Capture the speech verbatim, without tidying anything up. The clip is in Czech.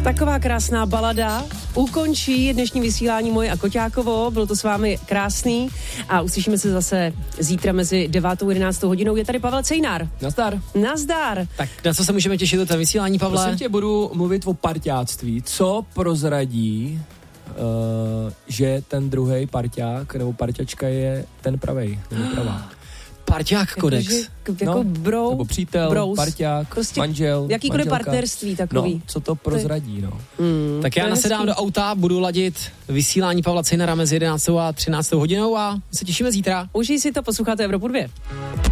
Taková krásná balada ukončí dnešní vysílání Moje a Koťákovo. Bylo to s vámi krásný a uslyšíme se zase zítra mezi devátou a jedenáctou hodinou. Je tady Pavel Cejnar. Nazdar. Nazdar. Tak na co se můžeme těšit do té vysílání, Pavle? Prosím tě, budu mluvit o parťáctví. Co prozradí, uh, že ten druhej parťák nebo parťačka je ten pravej, nebo pravá? Parťák kodex. Jako, že, jako no, bro, nebo přítel, bros, parťák, prostě manžel, jakýkoliv manželka. partnerství takový. No, co to prozradí, no. Mm, tak já nasedám do auta, budu ladit vysílání Pavla Cejnara mezi jedenáctou a třináctou hodinou a se těšíme zítra. Užij si to, posloucháte Evropu dvě.